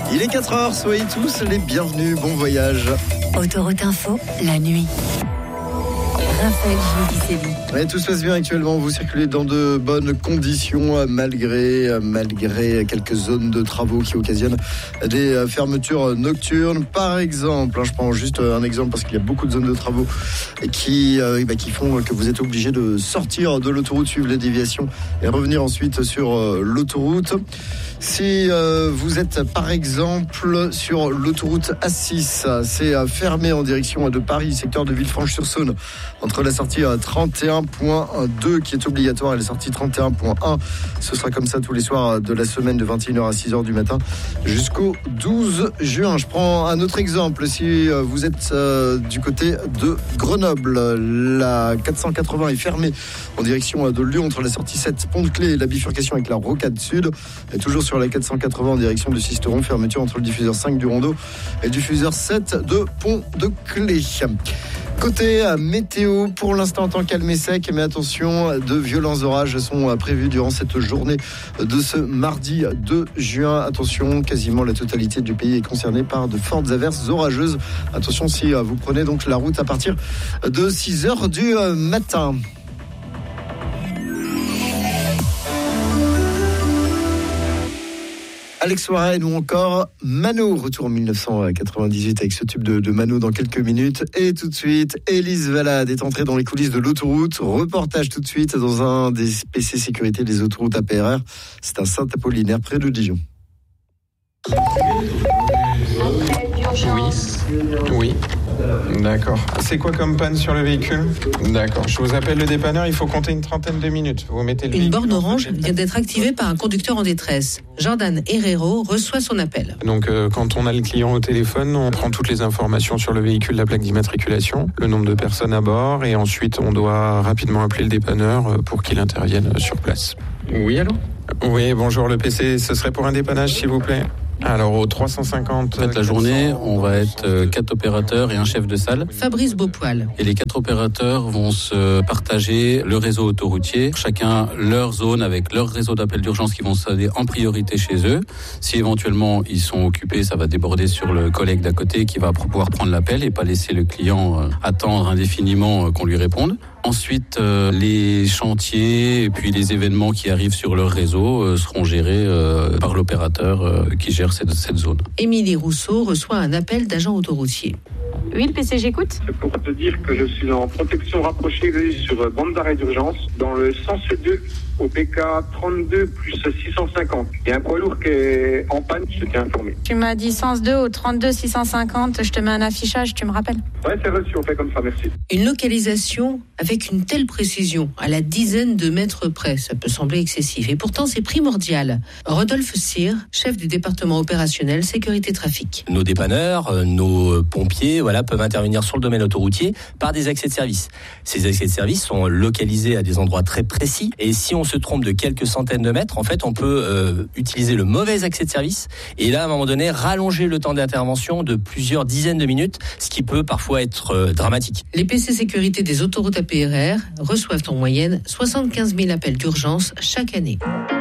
Il est 4h, soyez tous les bienvenus, bon voyage. Autoroute Info, la nuit. Raphaël Giudicelli. Ouais, tout se passe bien actuellement, vous circulez dans de bonnes conditions malgré quelques zones de travaux qui occasionnent des fermetures nocturnes. Par exemple, je prends juste un exemple parce qu'il y a beaucoup de zones de travaux qui font que vous êtes obligé de sortir de l'autoroute, suivre les déviations et revenir ensuite sur l'autoroute. Si vous êtes par exemple sur l'autoroute A6, c'est fermé en direction de Paris, secteur de Villefranche-sur-Saône, entre la sortie 31.2 qui est obligatoire et la sortie 31.1. Ce sera comme ça tous les soirs de la semaine de 21h à 6h du matin jusqu'au 12 juin. Je prends un autre exemple. Si vous êtes du côté de Grenoble, la 480 est fermée en direction de Lyon entre la sortie 7 Pont-de-Clé et la bifurcation avec la Rocade Sud. Et toujours sur la 480 en direction de Sisteron, fermeture entre le diffuseur 5 du Rondeau et le diffuseur 7 de Pont-de-Clé. Côté météo, pour l'instant, temps calme et sec, mais attention, de violents orages sont prévus durant cette journée de ce mardi 2 juin. Attention, quasiment la totalité du pays est concernée par de fortes averses orageuses. Attention si vous prenez donc la route à partir de 6h du matin. Alex Warren ou encore Mano, retour en 1998 avec ce tube de Mano dans quelques minutes. Et tout de suite, Élise Valade est entrée dans les coulisses de l'autoroute. Reportage tout de suite dans un des PC sécurité des autoroutes APRR. C'est à Saint-Apollinaire, près de Dijon. Oui. D'accord. C'est quoi comme panne sur le véhicule ? D'accord. Je vous appelle le dépanneur, il faut compter une trentaine de minutes. Vous mettez le Une borne orange vient d'être activée par un conducteur en détresse. Jordan Herrero reçoit son appel. Donc quand on a le client au téléphone, on prend toutes les informations sur le véhicule, la plaque d'immatriculation, le nombre de personnes à bord et ensuite on doit rapidement appeler le dépanneur pour qu'il intervienne sur place. Oui, allô ? Oui, bonjour, le PC, ce serait pour un dépannage s'il vous plaît ? Alors au 350... En fait, la journée, on va être 4 opérateurs et un chef de salle. Fabrice Beaupoil. Et les 4 opérateurs vont se partager le réseau autoroutier, chacun leur zone avec leur réseau d'appel d'urgence qui vont se donner en priorité chez eux. Si éventuellement ils sont occupés, ça va déborder sur le collègue d'à côté qui va pouvoir prendre l'appel et pas laisser le client attendre indéfiniment qu'on lui réponde. Ensuite, les chantiers et puis les événements qui arrivent sur leur réseau seront gérés par l'opérateur qui gère cette zone. Émilie Rousseau reçoit un appel d'agent autoroutier. Oui, le PC, j'écoute. C'est pour te dire que je suis en protection rapprochée sur bande d'arrêt d'urgence dans le sens 2 au PK 32 plus 650. Il y a un poids lourd qui est en panne, je t'ai informé. Tu m'as dit sens 2 au 32 650, je te mets un affichage, tu me rappelles ? Ouais, c'est reçu, on fait comme ça, merci. Une localisation avec une telle précision, à la dizaine de mètres près, ça peut sembler excessif. Et pourtant, c'est primordial. Rodolphe Cyr, chef du département opérationnel sécurité trafic. Nos dépanneurs, nos pompiers, peuvent intervenir sur le domaine autoroutier par des accès de service. Ces accès de service sont localisés à des endroits très précis. Et si on se trompe de quelques centaines de mètres, en fait, on peut utiliser le mauvais accès de service et là, à un moment donné, rallonger le temps d'intervention de plusieurs dizaines de minutes, ce qui peut parfois être dramatique. Les PC sécurité des autoroutes APRR reçoivent en moyenne 75 000 appels d'urgence chaque année.